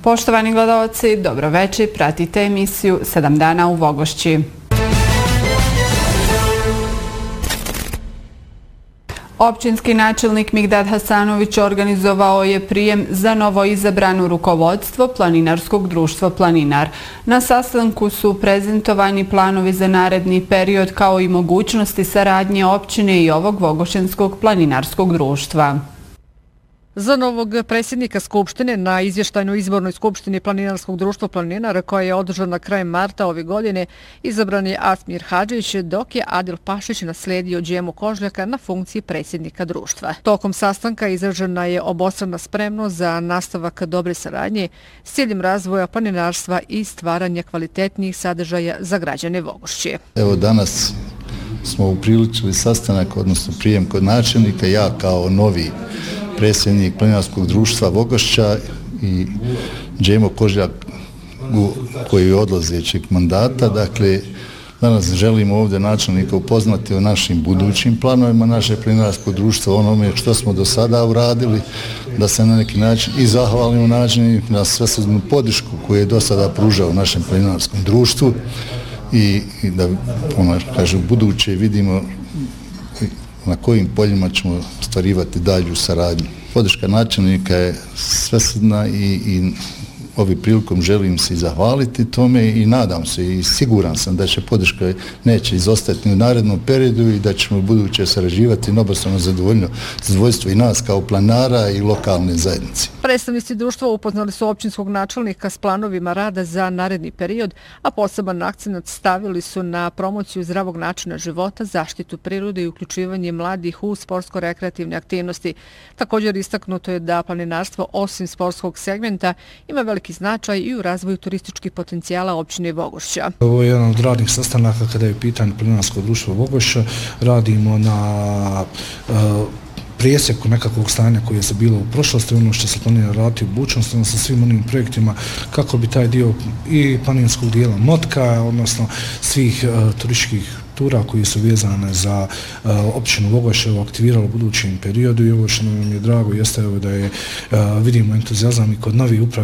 Poštovani gledaoci, dobro večer, pratite emisiju 7 dana u Vogošći. Općinski načelnik Migdad Hasanović organizovao je prijem za novo izabrano rukovodstvo Planinarskog društva Planinar. Na sastanku su prezentovani planovi za naredni period kao i mogućnosti saradnje općine i ovog Vogošćanskog planinarskog društva. Za novog predsjednika Skupštine na izvještajnoj izbornoj Skupštini Planinarskog društva Planinar, koja je održana krajem marta ove godine, izabran je Asmir Hadžić, dok je Adil Pašić naslijedio Džemu Kožljaka na funkciji predsjednika društva. Tokom sastanka izražena je obostrana spremnost za nastavak dobre saradnje s ciljem razvoja planinarstva i stvaranja kvalitetnijih sadržaja za građane Vogošće. Evo danas smo upriličili sastanak, odnosno prijem kod načelnika, ja kao novi predsjednik Planinarskog društva Vogošća i Džemo Kožljak koji je odlazećeg mandata. Dakle, danas želimo ovdje načelnika upoznati o našim budućim planovima naše Planinarsko društvo, onome što smo do sada uradili, da se na neki način i zahvalimo načelniku na svesrdnu podršku koju je do sada pružao našem Planinarskom društvu i da u buduće vidimo na kojim poljima ćemo stvarivati dalju saradnju. Podrška načelnika je svesrdna i ovim prilikom želim se i zahvaliti tome i nadam se i siguran sam da će podrška neće izostati u narednom periodu i da ćemo u buduće sarađivati na obostrano zadovoljstvo i nas kao planara i lokalne zajednice. Predstavnici društva upoznali su općinskog načelnika s planovima rada za naredni period, a poseban akcenat stavili su na promociju zdravog načina života, zaštitu prirode i uključivanje mladih u sportsko-rekreativne aktivnosti. Također istaknuto je da planinarstvo osim sportskog segmenta ima veliki značaj i u razvoju turističkih potencijala općine Vogošća. Ovo je jedan od radnih sastanaka kada je pitanje Planinarsko društvo Vogošća. Radimo na prijeseku nekakvog stanja koje se bilo u prošlosti, ono što se planira raditi u budućnosti, sa svim onim projektima kako bi taj dio i planinskog dijela motka, odnosno svih turističkih tura koji su vezane za općinu Vogošće aktiviralo u budućem periodu i ovo što nam je drago jeste da je vidimo entuzijazam i kod novi uprave